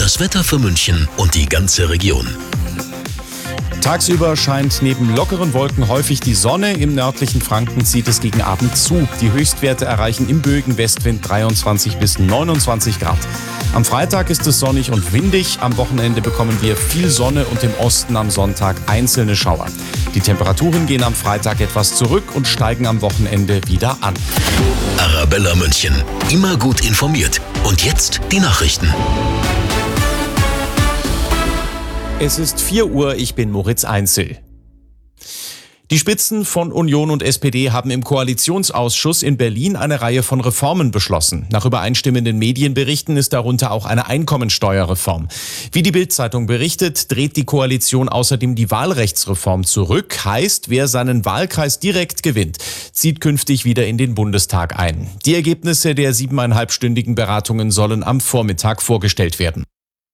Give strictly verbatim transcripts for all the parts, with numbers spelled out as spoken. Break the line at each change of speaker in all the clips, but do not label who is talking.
Das Wetter für München und die ganze Region.
Tagsüber scheint neben lockeren Wolken häufig die Sonne. Im nördlichen Franken zieht es gegen Abend zu. Die Höchstwerte erreichen im böigen Westwind dreiundzwanzig bis neunundzwanzig Grad. Am Freitag ist es sonnig und windig. Am Wochenende bekommen wir viel Sonne und im Osten am Sonntag einzelne Schauer. Die Temperaturen gehen am Freitag etwas zurück und steigen am Wochenende wieder an.
Arabella München. Immer gut informiert. Und jetzt die Nachrichten.
Es ist vier Uhr, ich bin Moritz Einzel. Die Spitzen von Union und S P D haben im Koalitionsausschuss in Berlin eine Reihe von Reformen beschlossen. Nach übereinstimmenden Medienberichten ist darunter auch eine Einkommensteuerreform. Wie die Bild-Zeitung berichtet, dreht die Koalition außerdem die Wahlrechtsreform zurück. Heißt, wer seinen Wahlkreis direkt gewinnt, zieht künftig wieder in den Bundestag ein. Die Ergebnisse der siebeneinhalbstündigen Beratungen sollen am Vormittag vorgestellt werden.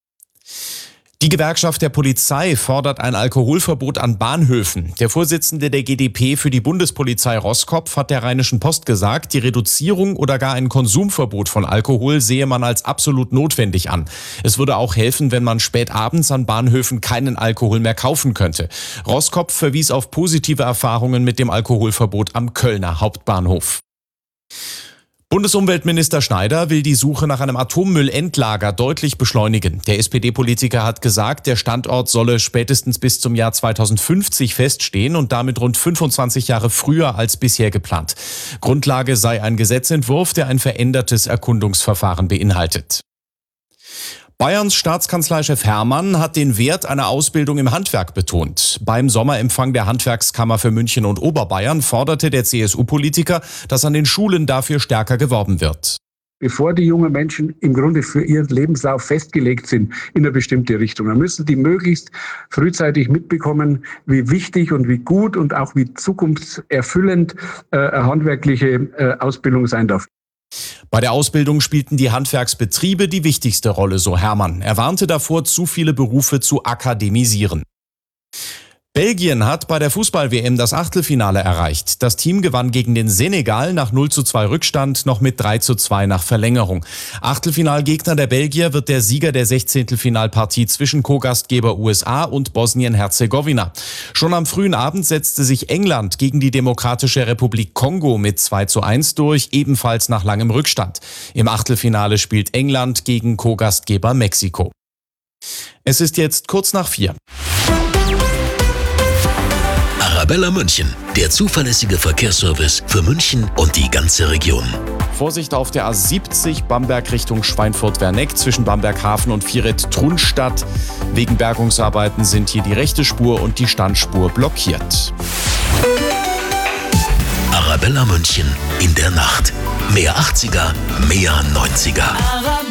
Die Gewerkschaft der Polizei fordert ein Alkoholverbot an Bahnhöfen. Der Vorsitzende der G d P für die Bundespolizei Roßkopf hat der Rheinischen Post gesagt, die Reduzierung oder gar ein Konsumverbot von Alkohol sehe man als absolut notwendig an. Es würde auch helfen, wenn man spät abends an Bahnhöfen keinen Alkohol mehr kaufen könnte. Roßkopf verwies auf positive Erfahrungen mit dem Alkoholverbot am Kölner Hauptbahnhof. Bundesumweltminister Schneider will die Suche nach einem Atommüllendlager deutlich beschleunigen. Der S P D-Politiker hat gesagt, der Standort solle spätestens bis zum Jahr zweitausendfünfzig feststehen und damit rund fünfundzwanzig Jahre früher als bisher geplant. Grundlage sei ein Gesetzentwurf, der ein verändertes Erkundungsverfahren beinhaltet. Bayerns Staatskanzleichef Hermann hat den Wert einer Ausbildung im Handwerk betont. Beim Sommerempfang der Handwerkskammer für München und Oberbayern forderte der C S U-Politiker, dass an den Schulen dafür stärker geworben wird.
Bevor die jungen Menschen im Grunde für ihren Lebenslauf festgelegt sind in eine bestimmte Richtung, dann müssen die möglichst frühzeitig mitbekommen, wie wichtig und wie gut und auch wie zukunftserfüllend äh, eine handwerkliche äh, Ausbildung sein darf.
Bei der Ausbildung spielten die Handwerksbetriebe die wichtigste Rolle, so Hermann. Er warnte davor, zu viele Berufe zu akademisieren. Belgien hat bei der Fußball-W M das Achtelfinale erreicht. Das Team gewann gegen den Senegal nach null zu zwei Rückstand noch mit drei zu zwei nach Verlängerung. Achtelfinalgegner der Belgier wird der Sieger der Sechzehntelfinalpartie zwischen Co-Gastgeber U S A und Bosnien-Herzegowina. Schon am frühen Abend setzte sich England gegen die Demokratische Republik Kongo mit zwei zu eins durch, ebenfalls nach langem Rückstand. Im Achtelfinale spielt England gegen Co-Gastgeber Mexiko. Es ist jetzt kurz nach vier.
Arabella München, der zuverlässige Verkehrsservice für München und die ganze Region.
Vorsicht auf der A siebzig, Bamberg Richtung Schweinfurt-Werneck, zwischen Bamberghafen und Viret-Trunstadt. Wegen Bergungsarbeiten sind hier die rechte Spur und die Standspur blockiert.
Arabella München in der Nacht. Mehr achtziger, mehr neunziger.